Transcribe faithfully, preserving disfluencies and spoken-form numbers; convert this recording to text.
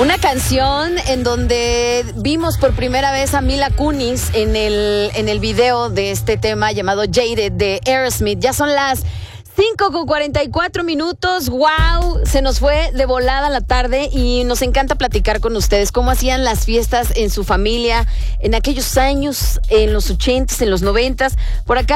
Una canción en donde vimos por primera vez a Mila Kunis en el, en el video de este tema llamado Jaded de Aerosmith. Ya son las cinco con cuarenta y cuatro minutos. ¡Wow! Se nos fue de volada la tarde y nos encanta platicar con ustedes cómo hacían las fiestas en su familia en aquellos años, en los ochentas, en los noventas. Por acá